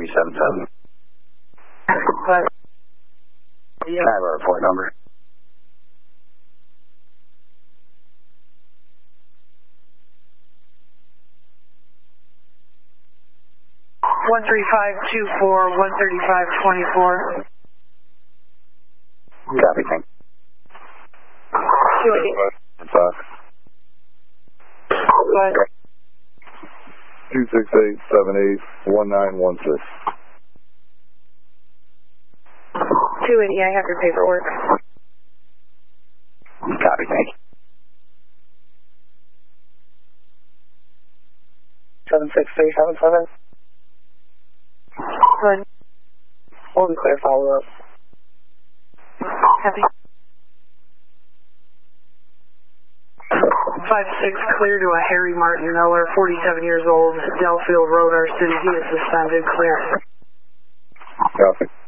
377. But, Can I have a report number? One 13524, 13524. Copy, thank you. 268781916. 280, I have your paperwork. Copy, thank you. 76377. Good. Hold and clear follow-up. Happy. 56 clear to a Harry Martin Miller, 47 years old, Delafield Road, our city. He is suspended. Clear. Copy.